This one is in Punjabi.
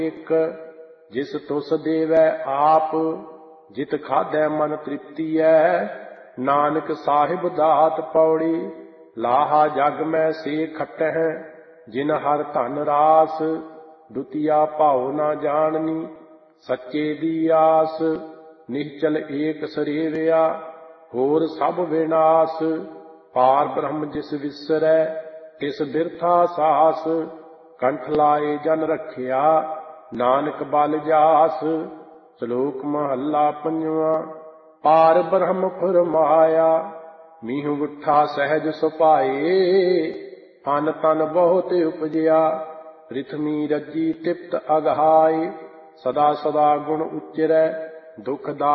ਇੱਕ ਜਿਸ ਤੁਸ ਦੇਵੈ ਆਪ, ਜਿਤ ਖਾਧੈ ਮਨ ਤ੍ਰਿਪਤੀਐ। ਨਾਨਕ ਸਾਹਿਬ ਦਾਤ ਪੌੜੀ, ਲਾਹਾ ਜਗ ਮੈਂ ਸੇ ਖਟਹਿ। ਜਿਨ ਹਰ ਧਨ ਰਾਸ, ਦੁਤੀਆ ਭਾਉ ਨਾ ਜਾਣਨੀ। ਸੱਚੇ ਦੀ ਆਸ, ਨਿਹਚਲ ਏਕ ਸਰੇਵਿਆ। ਹੋਰ ਸਭ ਵਿਨਾਸ਼, ਪਾਰ ਬ੍ਰਹਮ ਜਿਸ ਵਿਸਰੈ। ਤਿਸ ਬਿਰਥਾ ਸਾਸ, ਕੰਠ ਲਾਏ ਜਨ ਰੱਖਿਆ। ਨਾਨਕ ਬਲ ਜਾਸ। ਸ਼ਲੋਕ ਮਹੱਲਾ ਪੰਜਵਾਂ। ਪਾਰ ਬ੍ਰਹਮ ਫੁਰਮਾਇਆ, ਮੀਹੁ ਗੁੱਠਾ ਸਹਿਜ ਸੁਭਾਏ। ਅਨ ਤਨ ਬਹੁਤ ਉਪਜਿਆ, ਪ੍ਰਿਥਵੀ ਰੱਜੀ ਤਿਪਤ ਅਗਹਾਏ। ਸਦਾ ਸਦਾ ਗੁਣ ਉਚਰੈ, ਦੁਖ ਦਾ